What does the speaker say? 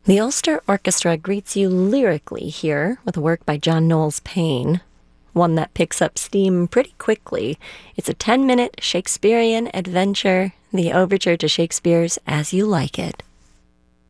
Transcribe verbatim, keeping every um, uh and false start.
The Ulster Orchestra greets you lyrically here with a work by John Knowles Paine, one that picks up steam pretty quickly. It's a ten-minute Shakespearean adventure, the overture to Shakespeare's As You Like It.